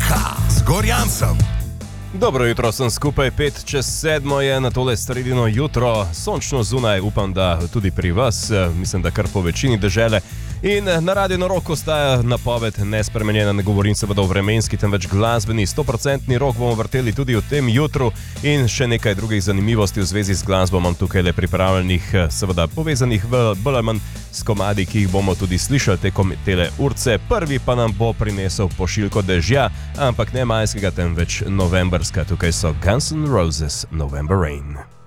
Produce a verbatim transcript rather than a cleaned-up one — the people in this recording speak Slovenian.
Jutraka z Gorjancem. Dobro jutro, sem skupaj, pet čez sedmo je na tole sredino jutro, sončno zunaj, upam, da tudi pri vas, mislim, da kar po večini dežele. In na Radiu na Rock ostaja napoved nespremenjena, ne govorim seveda o vremenski, temveč glasbeni. sto procentni rock bomo vrteli tudi v tem jutru in še nekaj drugih zanimivosti v zvezi z glasbo imam tukaj le pripravljenih, seveda povezanih bolj ali manj s komadi, ki jih bomo tudi slišali tekom tele urce. Prvi pa nam bo prinesel pošiljko dežja, ampak ne majskega, temveč novembrska. Tukaj so Guns N' Roses, November Rain.